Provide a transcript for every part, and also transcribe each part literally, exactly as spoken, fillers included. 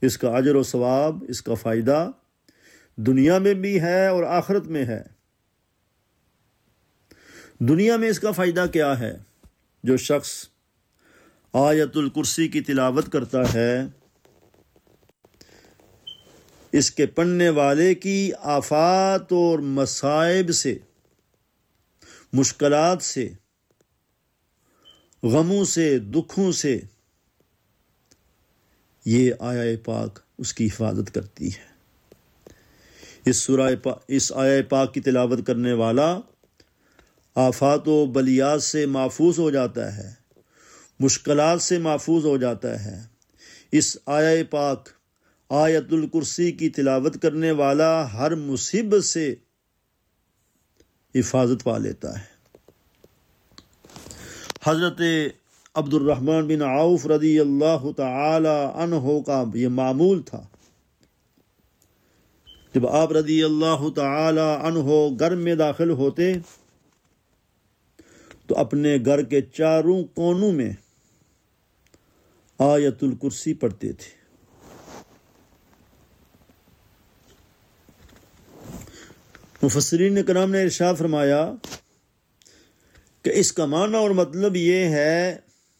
اس کا اجر و ثواب، اس کا فائدہ دنیا میں بھی ہے اور آخرت میں ہے۔ دنیا میں اس کا فائدہ کیا ہے؟ جو شخص آیت الکرسی کی تلاوت کرتا ہے، اس کے پڑھنے والے کی آفات اور مصائب سے، مشکلات سے، غموں سے، دکھوں سے یہ آیہ پاک اس کی حفاظت کرتی ہے۔ اس سورہ پاک اس آیہ پاک کی تلاوت کرنے والا آفات و بلیات سے محفوظ ہو جاتا ہے، مشکلات سے محفوظ ہو جاتا ہے۔ اس آیہ پاک آیت الکرسی کی تلاوت کرنے والا ہر مصیبت سے حفاظت پا لیتا ہے۔ حضرت عبد الرحمن بن عوف رضی اللہ تعالی عنہ کا یہ معمول تھا، جب آپ رضی اللہ تعالی عنہ گھر میں داخل ہوتے تو اپنے گھر کے چاروں کونوں میں آیت الکرسی پڑھتے تھے۔ مفسرین کرام نے ارشاد فرمایا کہ اس کا معنی اور مطلب یہ ہے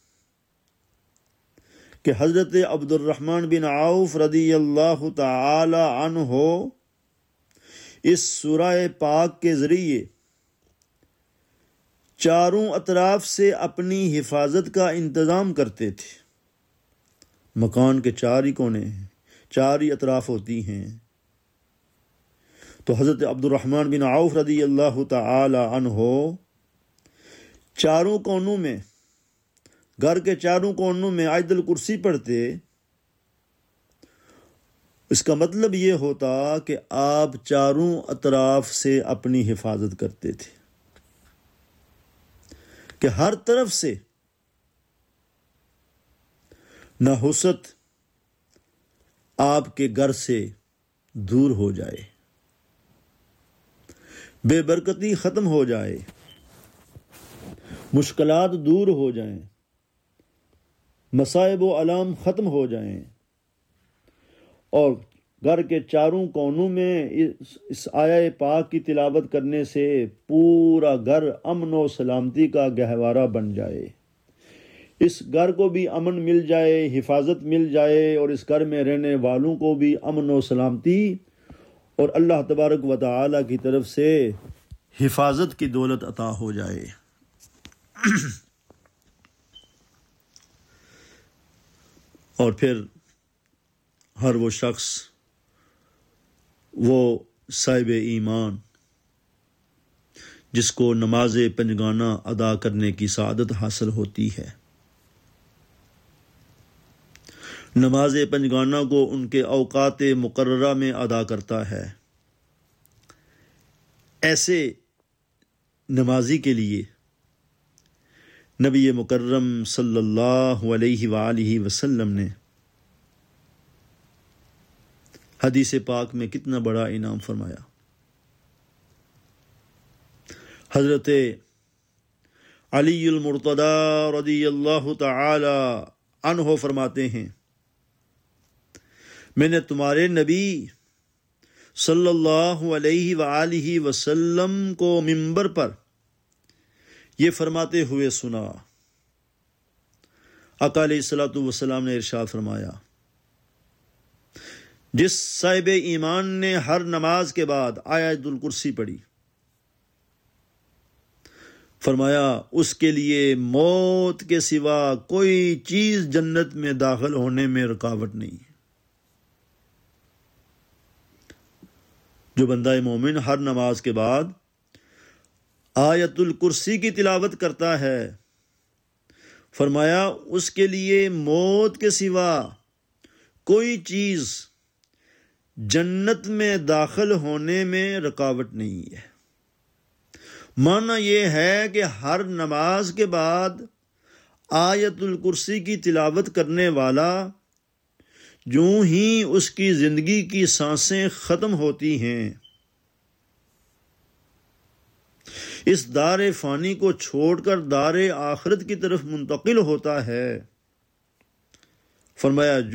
کہ حضرت عبد الرحمن بن عوف رضی اللہ تعالی عنہ اس سورہ پاک کے ذریعے چاروں اطراف سے اپنی حفاظت کا انتظام کرتے تھے۔ مکان کے چار ہی کونے ہیں، چار ہی اطراف ہوتی ہیں، تو حضرت عبد الرحمن بن عوف رضی اللہ تعالی عنہ چاروں کونوں میں، گھر کے چاروں کونوں میں آیت الکرسی پڑھتے۔ اس کا مطلب یہ ہوتا کہ آپ چاروں اطراف سے اپنی حفاظت کرتے تھے، کہ ہر طرف سے نحوست آپ کے گھر سے دور ہو جائے، بے برکتی ختم ہو جائے، مشکلات دور ہو جائیں، مصائب و آلام ختم ہو جائیں، اور گھر کے چاروں کونوں میں اس آیہ پاک کی تلاوت کرنے سے پورا گھر امن و سلامتی کا گہوارہ بن جائے، اس گھر کو بھی امن مل جائے، حفاظت مل جائے، اور اس گھر میں رہنے والوں کو بھی امن و سلامتی اور اللہ تبارک و تعالی کی طرف سے حفاظت کی دولت عطا ہو جائے۔ اور پھر ہر وہ شخص، وہ صاحب ایمان جس کو نماز پنجگانہ ادا کرنے کی سعادت حاصل ہوتی ہے، نماز پنجگانہ کو ان کے اوقات مقررہ میں ادا کرتا ہے، ایسے نمازی کے لیے نبی مکرم صلی اللہ علیہ وآلہ وسلم نے حدیث پاک میں کتنا بڑا انعام فرمایا۔ حضرت علی المرتضی رضی اللہ تعالی عنہ فرماتے ہیں، میں نے تمہارے نبی صلی اللہ علیہ وآلہ وسلم کو منبر پر یہ فرماتے ہوئے سنا۔ آقا علیہ الصلوۃ والسلام نے ارشاد فرمایا، جس صاحب ایمان نے ہر نماز کے بعد آیت الکرسی پڑھی، فرمایا اس کے لیے موت کے سوا کوئی چیز جنت میں داخل ہونے میں رکاوٹ نہیں۔ جو بندہ مومن ہر نماز کے بعد آیت الکرسی کی تلاوت کرتا ہے، فرمایا اس کے لیے موت کے سوا کوئی چیز جنت میں داخل ہونے میں رکاوٹ نہیں ہے۔ معنی یہ ہے کہ ہر نماز کے بعد آیت الکرسی کی تلاوت کرنے والا جو ہی اس کی زندگی کی سانسیں ختم ہوتی ہیں، اس دار فانی کو چھوڑ کر دار آخرت کی طرف منتقل ہوتا ہے، فرمایا